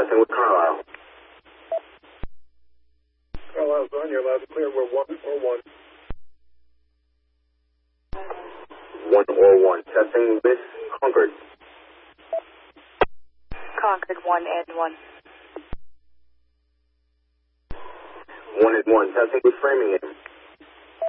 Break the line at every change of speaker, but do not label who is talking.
testing with Carlisle.
Carlisle's on, you're allowed to clear. We're 1 or 1.
1 or 1. Testing with Concord.
Concord 1 and 1.
1 and 1. Testing with Framingham.